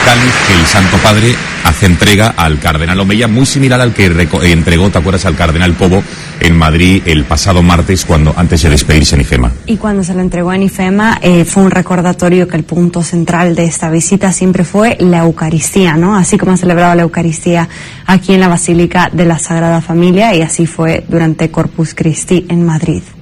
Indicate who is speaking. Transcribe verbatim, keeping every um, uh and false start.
Speaker 1: cáliz que el Santo Padre hace entrega al cardenal Omeya, muy similar al que entregó, ¿te acuerdas?, al cardenal Cobo en Madrid el pasado martes, cuando antes de despedirse en IFEMA.
Speaker 2: Y cuando se lo entregó en IFEMA eh, fue un recordatorio que el punto central de esta visita siempre fue la Eucaristía, ¿no? Así como ha celebrado la Eucaristía aquí en la Basílica de la Sagrada Familia, y así fue durante Corpus Christi en Madrid.